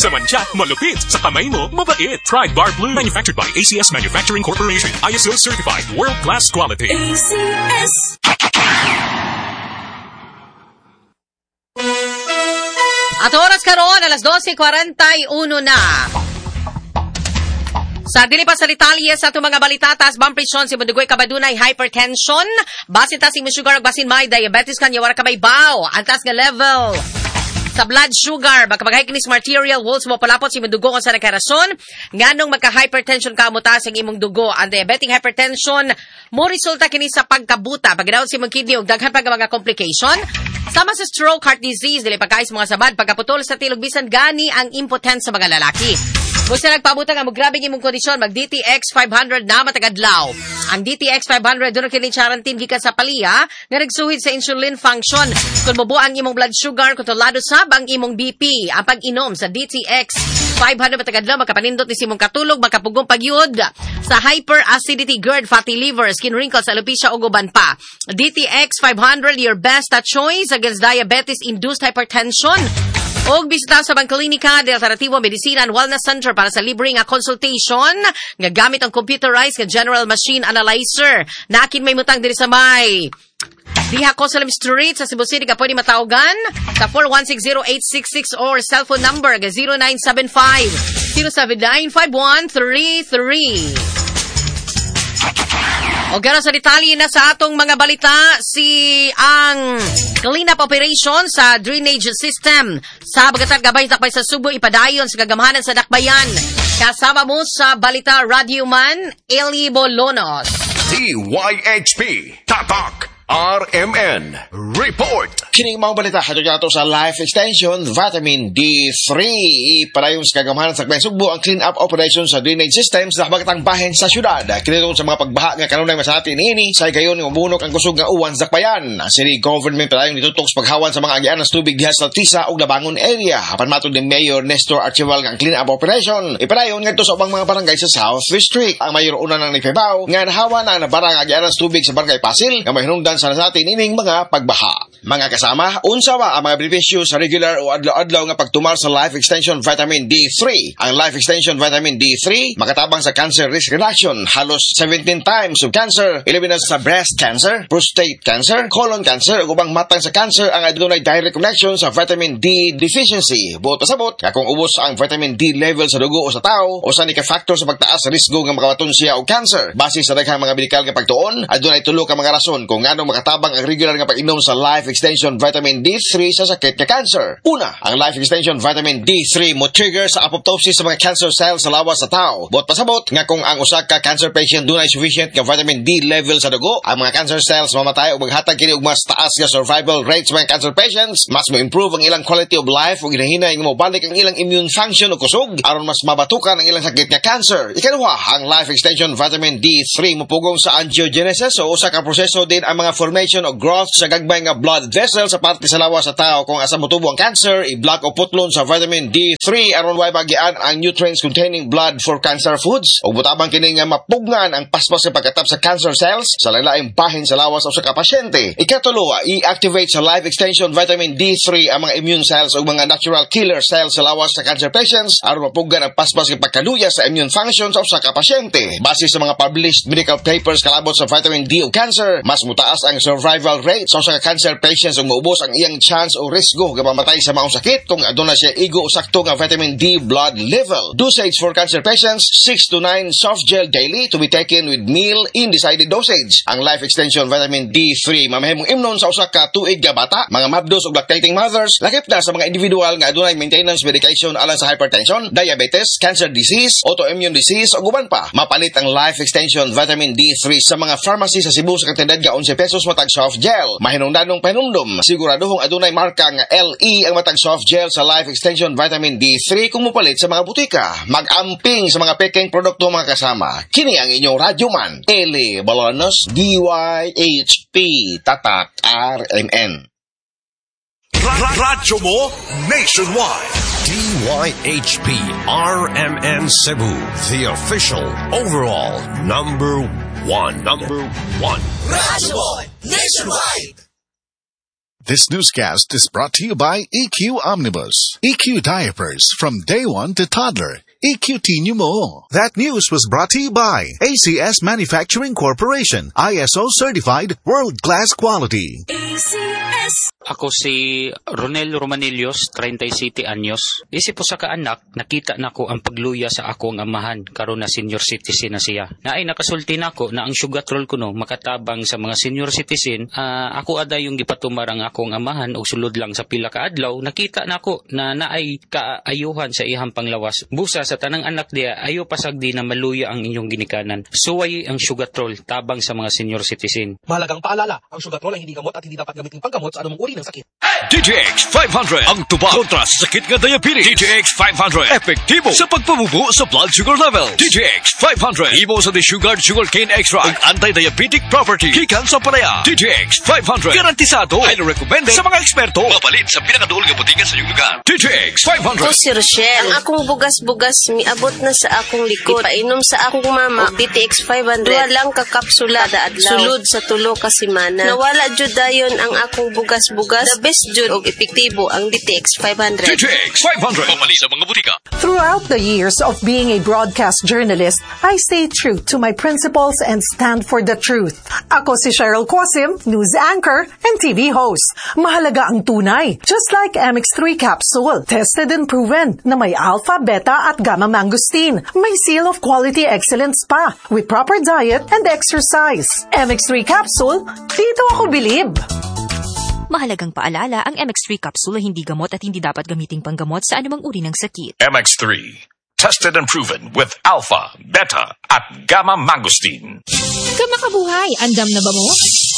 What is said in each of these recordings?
Sa mancha, malupit. Sa kamay mo, mabait. Pride Bar Blue. Manufactured by ACS Manufacturing Corporation. ISO certified. World-class quality. ACS. At oras karon, alas 12:41 na. Sa dili pa sa detalye sa itong mga balita, taas blood pressure si Bundugoy kabadunay hypertension, basin taas imong sugar, basin may diabetes kanya, wala ka may baw, ang taas nga level sa blood sugar, magkabagay kini sa arterial walls mo palapot si imong dugo kung sa nagkarason, nganong magka-hypertension ka mo taas ang imong dugo. Ang diabetic hypertension, mo resulta kini sa pagkabuta, pagdaot si imong kidney ug daghan pa nga mga complication. Sama sa stroke, heart disease, dili pagkais mga sabad, pagkaputol sa tilog, bisan gani ang impotence sa mga lalaki. Gusto nagpabuta nga maggrabe imong kondisyon, mag DTX 500 na matagadlaw. Ang DTX 500 doon kini charantin gikan sa paliya nga nagsuhid sa insulin function. Kung mabuo ang imong blood sugar, kontrolado sab ang imong BP. Ang pag-inom sa DTX 500 matagadlaw makapanindot ni imong katulog, makapugong pagyud sa hyperacidity, GERD, fatty liver, skin wrinkles, alopecia ug uban pa. DTX 500 your best choice against diabetes-induced hypertension. Og bisita sa Bangkalinika del Alternativo Medicina and Wellness Center para sa libre nga consultation nga gamit ang computerized nga general machine analyzer. Nakin may mutang diri sa may Diha Cosalem Street sa Cebu City ka pwede matawagan sa 4160866 or cellphone number nga 0975-079-5133. O gano'n sa detalye na sa atong mga balita, ang cleanup operation sa drainage system sa Bagatag Gabay Takbay sa Subo ipadayon sa gagamahanan sa Dakbayan. Kasama mo sa balita Radio Man, Eli Bolonos. DYHP Tatak RMN Report. Kining mga balita hatod nato sa Life Extension Vitamin D3. Padayon sa kagamahanan sa Dakbayan Sugbo ang clean up operation sa drainage system sa Bagatang Bahin sa syudad. Kinitong sa mga pagbaha nga kanunay masati niini sa gayon nga munok ang kusog nga uwan sa Dakbayan. Ang city government padayon ditutok sa paghawan sa mga agianan sa tubig diha sa Tisa ug Labangon area. Apan matod ni Mayor Nestor Archival nga clean up operation ipadayon ngadto sa ubang mga barangay sa South District. Ang mayor una nang nagpabaw nga nahawan ang nabarang agianan sa tubig sa Barangay Pasil nga mahinungdan sa natin ining mga pagbaha. Mga kasama, unsa ba ang mga benepisyo sa regular o adlaw-adlaw nga pagtumal sa Life Extension Vitamin D3? Ang Life Extension Vitamin D3 makatabang sa cancer risk reduction, halos 17 times of cancer, ilabinas sa breast cancer, prostate cancer, colon cancer, ug ubang matang sa cancer ang adunay direct connection sa vitamin D deficiency. Buot pasabot, kung ubos ang vitamin D level sa dugo o sa tao, o sa nika-factor sa pagtaas sa risgo nga makawaton siya og cancer. Base sa daghang mga medikal nga pagtuon, adunay tulo ka mga rason kung ngano makatabang ang regular nga pag-inom sa Life Extension Vitamin D3 sa sakit nga cancer. Una, ang Life Extension Vitamin D3 mo trigger sa apoptosis sa mga cancer cells sa lawas sa tao. Buot pasabot nga kung ang usa ka cancer patient dunay sufficient nga vitamin D level sa dugo, ang mga cancer cells mamatay ug maghatag kini og mas taas nga survival rates sa mga cancer patients. Mas mo-improve ang ilang quality of life ug hinahinay nga mobalik ang ilang immune function o kusog aron mas mabatukan ang ilang sakit nga cancer. Ikaduha, ang Life Extension Vitamin D3 mopugong sa angiogenesis o usa ka proseso din ang mga formation o growth sa gagbay nga blood vessel sa parte sa lawas sa tao. Kung asa motubo ang cancer, i-block o putlon sa vitamin D3 aron way bagian ang nutrients containing blood for cancer foods. O butabang kini nga mapugnan ang paspas sa pagkatap sa cancer cells sa lain-laing bahin sa lawas sa pasyente. Ikatulo, i-activate sa Life Extension Vitamin D3 ang mga immune cells o mga natural killer cells sa lawas sa cancer patients aron mapugnan ang paspas sa pagkaluya sa immune function sa usa ka pasyente. Base sa mga published medical papers kalabot sa vitamin D o cancer, mas mutaas ang survival rate sa usa ka cancer patients ug maubos ang iyang chance o risgo nga mamatay sa maong sakit kung aduna siya igo o sakto nga vitamin D blood level. Dosage for cancer patients 6 to 9 soft gel daily to be taken with meal in decided dosage. Ang Life Extension Vitamin D3 mamahimong imnon sa usa ka tuig nga bata, mga mabdos ug lactating mothers, lakip na sa mga individual nga adunay maintenance medication alang sa hypertension, diabetes, cancer disease, autoimmune disease ug uban pa. Mapalit ang Life Extension Vitamin D3 sa mga pharmacy sa Cebu sa kantidad nga 11 pesos matag soft gel. Mahinungdanong panumdum, siguraduhong adunay marka nga LE ang matag soft gel sa Life Extension Vitamin D3 kung mupalit sa mga butika. Mag-amping sa mga peking produkto mga kasama. Kini ang inyong Radyo Man, Eli Bolonos, DYHP Tatak RMN. Radyo mo nationwide. DYHP RMN Cebu, the official overall number one. Radyo mo nationwide. This newscast is brought to you by EQ Omnibus. EQ Diapers from day 1 to toddler. EQT nyo mo. That news was brought to you by ACS Manufacturing Corporation. ISO certified world-class quality. Ako si Ronel Romanillos, 37 anyos. Isip po sa kaanak, nakita na ko ang pagluya sa akong amahan karon na senior citizen na siya. Naay nakasulti na ko na ang sugatrol ko no makatabang sa mga senior citizen. Ako ada yung gipatumarang akong amahan og sulod lang sa pila ka adlaw. Nakita na ko na naay kaayuhan sa ihang panglawas. Busa sa tanang anak diya, ayo pasagdi na maluya ang inyong ginikanan. Suway ang sugatrol tabang sa mga senior citizen. Mahalagang paalala, ang sugatrol ay hindi gamot at hindi dapat gamitin panggamot sa anumang uri ng sakit. DJX 500 ang tubag kontra sa sakit nga diabetes. DJX 500 epektibo sa pagpamubo sa blood sugar level. DJX 500 imo sa desugared sugarcane extract ug anti-diabetic property gikan sa palaya. DJX 500 garantisado ay recommended sa mga eksperto. Mapalit sa pinakaduol nga botiga sa iyong lugar. DJX 500. Ako si Rochelle. Ang akong bugas-bugas miabot na sa akong likod. Ipainom sa akong mama og DTX 500. Duha lang ka kapsula kada adlaw. Sulod sa tulo ka semana. Nawala jud dayon ang akong bugas-bugas. The best jud og epektibo ang DTX 500. DTX 500 mapalit sa mga botiga. Throughout the years of being a broadcast journalist, I stay true to my principles and stand for the truth. Ako si Cheryl Quasim, news anchor and TV host. Mahalaga ang tunay, just like MX3 capsule, tested and proven na may alpha, beta at gamma mangosteen. May seal of quality excellence pa with proper diet and exercise. MX3 capsule, dito ako bilib. Mahalagang paalala, ang MX3 capsule ay hindi gamot at hindi dapat gamiting panggamot sa anumang uri ng sakit. MX3 tested and proven with alpha, beta at gamma mangosteen. Kamakabuhay, andam na ba mo?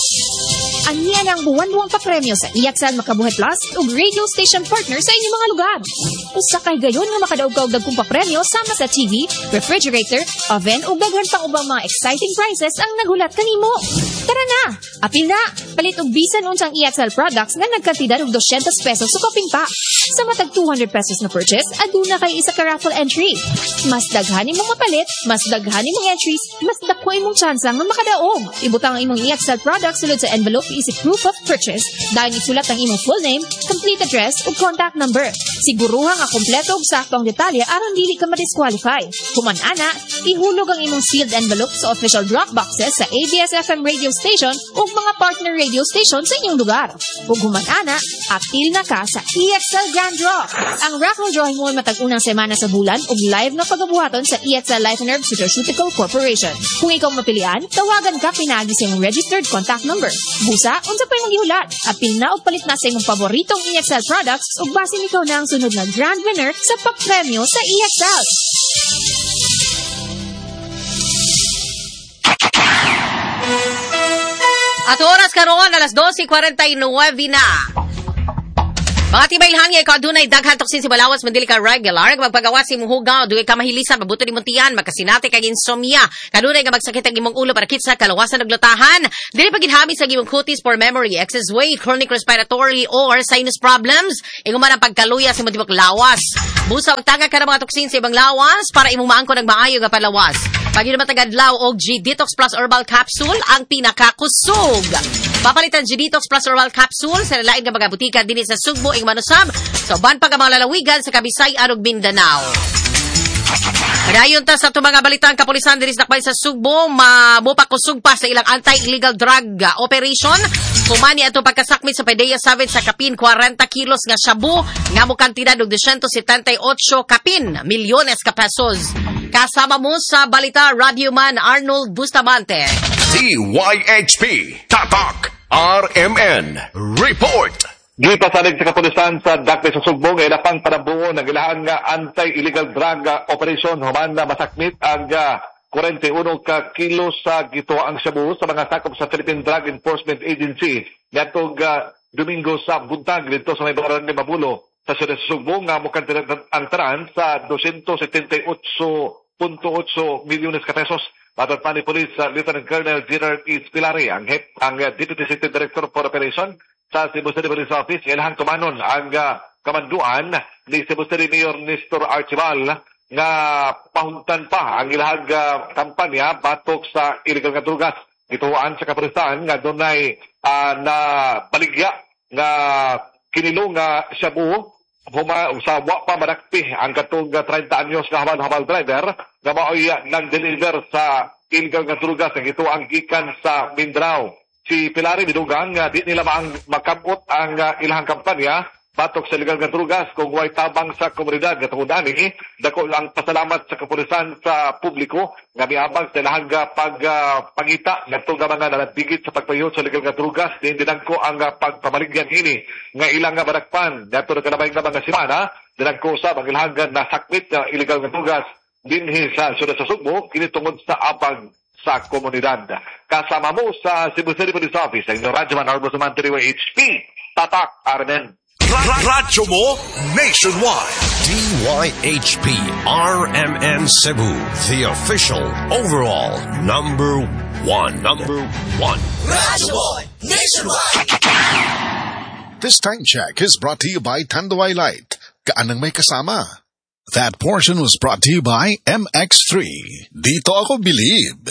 Aniyan ang buwan-buwang papremyo sa EXL Makabuhay Plus ug radio station partner sa inyong mga lugar. Usa kay gayon nga makadaog-kaog dagkong papremyo sama sa TV, refrigerator, oven ug daghan pang ubang mga exciting prizes ang nagulat kanimo. Tara na! Apil na! Palit og bisan unsang EXL products nga nagkantidad og 200 pesos sa koping pa. Sa matag 200 pesos na purchase, aduna kay isa ka raffle entry. Mas daghanin mong mapalit, mas daghanin mong entries, mas dako imong tsansa nga makadaog. Ibutang ang imong EXL products sulod sa envelope isip proof of purchase, dahil isulat ang imong full name, complete address ug contact number. Siguruha nga kompleto ug sakto ang detalye aron dili ka ma-disqualify. Human ana, ihulog ang imong sealed envelope sa official drop boxes sa ABS-FM radio station ug mga partner radio station sa inyong lugar. Ug human ana, apil na ka sa EXL Grand Draw. Ang raffle drawing mo matag unang semana sa bulan ug live na pagabuhaton sa EXL Life and Herb Nutraceutical Corporation. Kung ikaw mapilian, tawagan ka pinagi sa imong registered contact number. Busa, unsa pa imong gihulat? Apil na og palit na sa imong paboritong EXL products ug basin ikaw na ang sunod na grand winner sa pagpremyo sa EXL. At oras karon alas 12:49 na. Mga tibailhan nga ikaw dunay daghan toksin si balawas mandili ka regular magpagawas imong hugaw duay ka mahilisan mabuto nimong tiyan magkasinati kag insomnia kanunay nga magsakit ang imong ulo para kitsa kalawasan og lutahan dili pa ginhami sa imong cutis for memory excess weight chronic respiratory or sinus problems iguman ang pagkaluya sa imong tibok lawas busa magtanga ka ng mga toksin sa ibang lawas para imong maangkon ang maayo nga palawas pagino matagadlaw og G Detox Plus Herbal Capsule ang pinakakusog. Papalitan G Detox Plus Herbal Capsule sa lain nga mga butika dinhi sa Sugbo ing Manusab sa uban pa nga mga lalawigan sa Kabisayan ug Mindanao. Dayon ta sa mga balitang kapulisan diri sa Dakbayan sa Sugbo mabupakusog pa sa ilang anti-illegal drug operation. Kumani ato pagkasakmit sa PDEA 7 sa kapin 40 kilos nga shabu nga mo kantidad og 278 kapin milyones ka pesos. Kasama mo sa balita Radio Man Arnold Bustamante. DYHP Tatak RMN Report. Gipasalig sa kapulisan sa Dakbayan sa Sugbo nga ilapang panabuo ng ilahan nga anti-illegal drug operation human na masakmit ang 41 ka kilo sa gituang shabu sa mga sakop sa Philippine Drug Enforcement Agency ngatong Domingo sa buntag dito sa may barangay Mabulo sa Siyudad sa Sugbo nga mukhang ang taran sa 278.8 milyones ka pesos. Patod pa ni Police Lieutenant Colonel Gerard E. Spilari, ang Deputy City Director for Operation sa Cebu City Police Office. Ilahang tumanon ang kamanduan ni Cebu City Mayor Nestor Archibald nga pahuntan pa ang ilahang kampanya batok sa illegal nga drugas. Gituan sa kapulisan nga dunay na baligya nga kinilo nga shabu sa wa pa madakpi ang katong 30 anyos nga habal driver nga maoy nang deliver sa illegal nga drugas nga ito ang gikan sa Mindanao. Si Pilari bidugang nga di nila makabot ang ilahang kampanya batok sa illegal nga drugas kung way tabang sa komunidad nga tungod ani dako lang pasalamat sa kapulisan sa publiko nga miabang sa ilahang pagpangita ngadto nga mga nalatigit sa pagpayot sa illegal nga drugas din dinagko ang pagpamaligyan ini nga ilang nga badakpan ngadto na kanabay nga mga semana dinagko sa ang ilahang nasakmit nga illegal nga drugas dinhi sa siyudad sa Sugbo kini tungod sa abang sa komunidad. Kasama mo sa Cebu City Police Office ang Radyoman Arbor Suman 3 HP Tatak Armen. Radyo mo nationwide. DYHP RMN Cebu, the official overall number one. Radyo mo nationwide. This time check is brought to you by Tanduay Light. Kaanang may kasama. That portion was brought to you by MX3. Dito ako believe.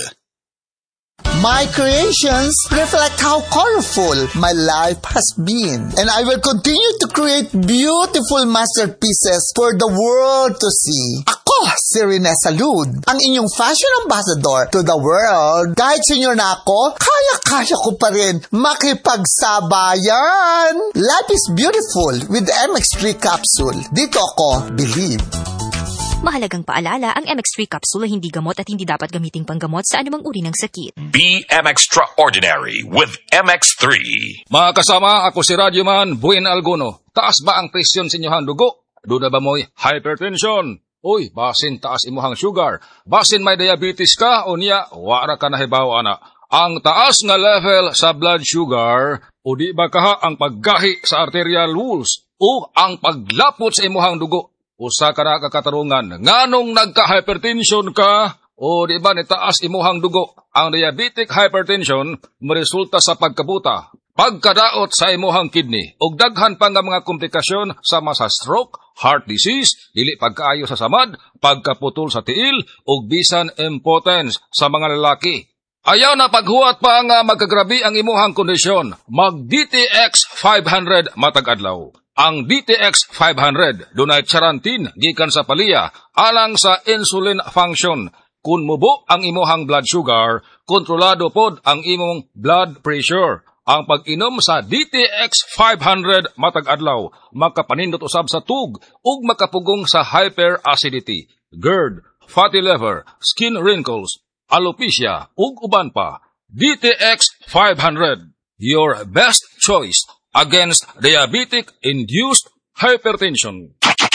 My creations reflect how colorful my life has been, and I will continue to create beautiful masterpieces for the world to see. Ako, si Rene Salud, ang inyong fashion ambassador to the world. Kahit senior na ako, kaya-kaya ko pa rin makipagsabayan. Life is beautiful with MX3 capsule. Dito ako believe. Mahalagang paalala, ang MX3 capsule ay hindi gamot at hindi dapat gamiting panggamot sa anumang uri ng sakit. Be extraordinary with MX3. Mga kasama, ako si Radyoman Buen Alguno. Taas ba ang presyon sa inyong dugo? Doon na ba mo'y hypertension? Uy, basin taas imuhang sugar. Basin may diabetes ka o niya, wala ka na hibaw ana. Ang taas nga level sa blood sugar o di ba kaha ang paggahi sa arterial walls o ang paglapot sa imuhang dugo. Usa ka na kakatarungan, nganong nagka-hypertension ka o di ba nitaas imuhang dugo? Ang diabetic hypertension maresulta sa pagkabuta, pagkadaot sa imuhang kidney, ug daghan pa nga mga komplikasyon sama sa stroke, heart disease, dili pagkaayo sa samad, pagkaputol sa tiil, ug bisan impotence sa mga lalaki. Ayaw na paghuwat pa nga magkagrabi ang imuhang kondisyon, mag-DTX 500 matag adlaw. Ang DTX 500 dunay charantin gikan sa palya alang sa insulin function. Kun mubo ang imuhang blood sugar, kontrolado pod ang imong blood pressure. Ang pag-inom sa DTX 500 matag adlaw makapanindot usab sa tug ug makapugong sa hyperacidity, GERD, fatty liver, skin wrinkles, alopecia ug uban pa. DTX 500, your best choice against diabetic-induced hypertension.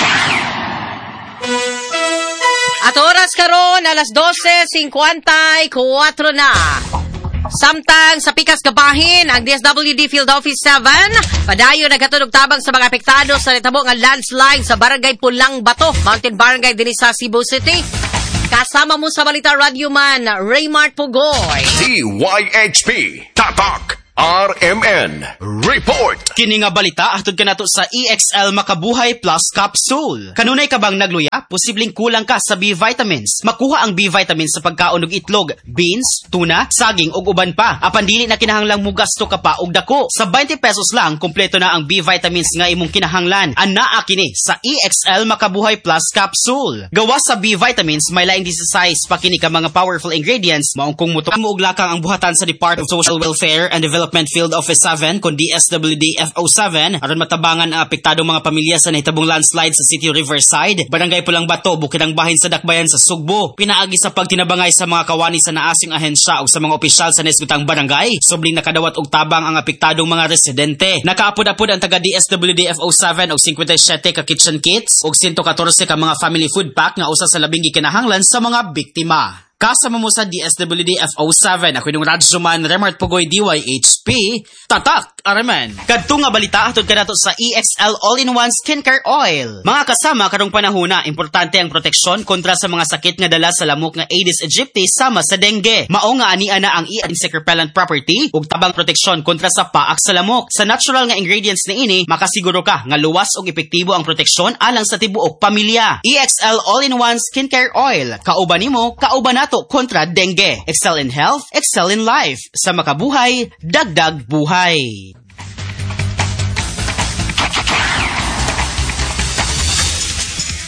At oras karon alas 12:54 na. Samtang sa pikas gabahin ang DSWD Field Office 7, padayon nagkatunog tabang sa mga apektado sa nitabo nga landslide sa Barangay Pulang Bato, Mountain Barangay dinhi sa Cebu City. Kasama mo sa Balita Radyoman Raymart Pugoy. DYHP Tatak RMN Report. Kini nga balita atod kanato sa EXL Makabuhay Plus Capsule. Kanunay ka bang nagluya? Posibleng kulang ka sa B vitamins. Makuha ang B vitamins sa pagkaon og itlog, beans, tuna, saging ug uban pa. Apan dili na kinahanglang mugasto ka pa og dako. Sa 20 pesos lang kompleto na ang B vitamins nga imong kinahanglan. Anaa kini sa EXL Makabuhay Plus Capsule. Gawas sa B vitamins may laing size pa kini ka mga powerful ingredients maong kung muto mo og lakang ang buhatan sa Department of Social Welfare and Development Field Office 7 kon DSWD FO7 aron matabangan ang apektadong mga pamilya sa nahitabong landslide sa City Riverside, Barangay Pulang Bato, Bukidang Bahin sa Dakbayan sa Sugbo. Pinaagi sa pagtinabangay sa mga kawani sa naasing ahensya ug sa mga opisyal sa nasgutang barangay, subling nakadawat og tabang ang apektadong mga residente. Nakaapod-apod ang taga DSWD FO7 og 57 ka kitchen kits ug 114 ka mga family food pack nga usa sa labing gikinahanglan sa mga biktima. Kasama mo sa DSWD FO7, ako yung Radyoman Raymart Pugoy DYHP, Tatak Araman. Kadto nga balita atod kanato sa EXL All-in-One Skincare Oil. Mga kasama karong panahona, importante ang proteksyon kontra sa mga sakit nga dala sa lamok nga Aedes aegypti sama sa dengue. Mao nga ania na ang insect repellent property ug tabang proteksyon kontra sa paak sa lamok. Sa natural nga ingredients ni ini, makasiguro ka nga luwas ug epektibo ang proteksyon alang sa tibuok pamilya. EXL All-in-One Skincare Oil. Kauban nimo, kauban nato kontra dengue. Excel in health, excel in life. Sa makabuhay, dagdag buhay.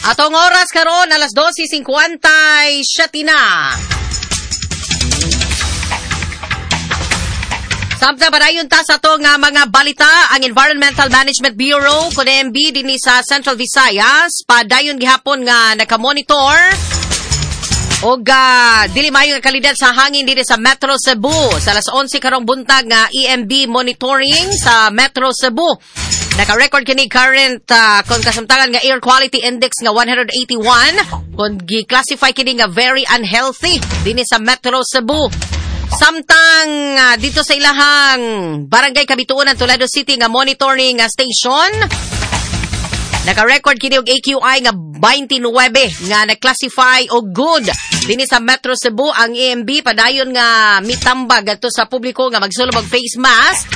Atong oras karon alas 12:57 na. Samtang padayon ta sa itong mga balita, ang Environmental Management Bureau, KONEMB, din sa Central Visayas, padayon gihapon nga nakamonitor o dili mayo nga kalidad sa hangin dito sa Metro Cebu. Sa alas 11 karong buntag nga EMB monitoring sa Metro Cebu. Naka-record kini current kung kasamtangan nga air quality index nga 181 kung gi-classify kini nga very unhealthy din sa Metro Cebu. Samtang dito sa ilahang Barangay Kabituonan, Toledo City nga monitoring station, naka-record kini og AQI nga 29 nga na-classify og good dinhi sa Metro Cebu. Ang EMB padayon nga mitambag adto sa publiko nga magsulod og face mask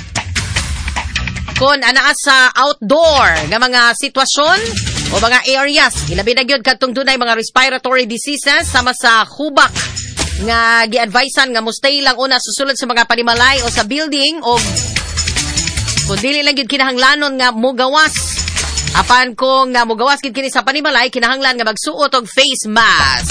kon anaa sa outdoor nga mga sitwasyon o mga areas. Ilabi na gyud kadtong dunay mga respiratory diseases sama sa hubak nga gi-advisean nga mustay lang una susulod sa mga panimalay o sa building o kung dili lang gyud kinahanglanon nga mugawas. Apan kung mugawas gid kini sa panimalay, kinahanglan nga magsuot og face mask.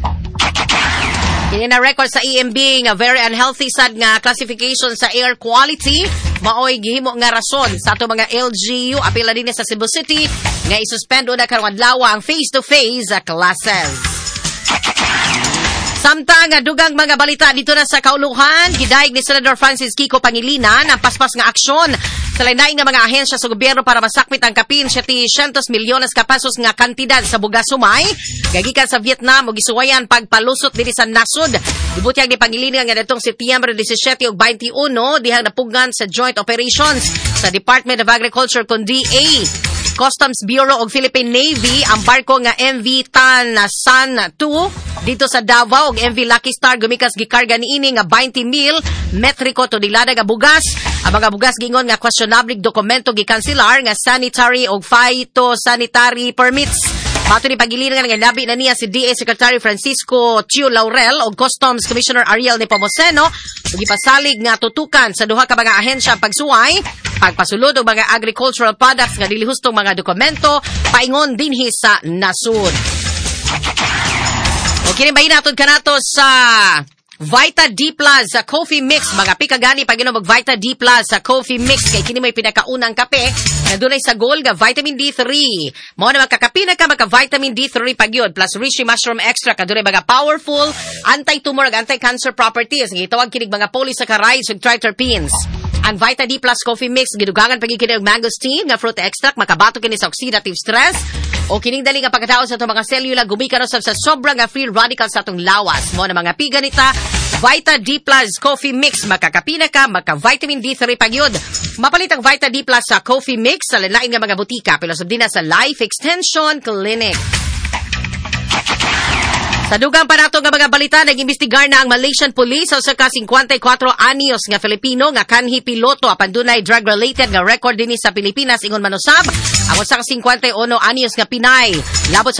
Kini na record sa EMB nga very unhealthy sad nga classification sa air quality. Maoy gihimo nga rason sa ato mga LGU apila din sa Cebu City nga isuspend una karong adlaw ang face-to-face classes. Samtang dugang mga balita dito na sa kauluhan, gidaig ni Senador Francis Kiko Pangilinan ang paspas nga aksyon sa lain-lain nga mga ahensya sa gobyerno para masakmit ang kapin 700 milyones ka pesos nga kantidad sa bugas sumay gagikan sa Vietnam ug gisuwayan pagpalusot diri sa nasod. Gibutyag ni Pangilinan nga datong Setyembre 17 ug 21 dihang napugngan sa joint operations sa Department of Agriculture kun DA, Customs Bureau ug Philippine Navy ang barko nga MV Tan San 2 dito sa Davao ug MV Lucky Star gumikas gikarga niini nga 20,000 metriko tonelada nga bugas. Ang mga bugas gingon nga questionable dokumento gikanselar nga sanitary ug phytosanitary permits. Mato ni Pangilinan nga labi na niya si DA Secretary Francisco Chiu Laurel o Customs Commissioner Ariel Nepomuceno ug ipasalig nga tutukan sa duha ka mga ahensya pagsuway, pagpasulod og mga agricultural products nga dili hustong mga dokumento paingon dinhi sa nasud. O kini bayin naton kanato sa Vita D Plus sa coffee mix. Mga pikagani pag-inom og Vita D Plus sa coffee mix kay kini may pinakaunang kape na dunay sa goal nga vitamin D3. Mao na magkakape ka maka vitamin D3 pagyod plus reishi mushroom extra kadunay mga powerful anti-tumor ug anti-cancer properties. Gitawag kinig mga polysaccharides ug triterpenes. Ang Vita D Plus coffee mix gidugangan pagikini og mangosteen nga fruit extract makabato kini sa oxidative stress o kining dali nga pagkatao sa itong mga selula gumika sa sobrang free radicals sa itong lawas. Mo na mga piganita, Vita D Plus Coffee Mix. Makakapina ka, maka-vitamin D3 pagyod. Mapalit ang Vita D Plus sa Coffee Mix sa lalain nga mga butika. Pilosob din na sa Life Extension Clinic. Sa dugang pa nato nga mga balita, nag-imbestigar na ang Malaysian Police sa ka 54 anyos nga Filipino nga kanhi piloto apan dunay drug-related nga record dinhi sa Pilipinas ingon manusab. Ang usa ka 51 anyos nga Pinay labot sa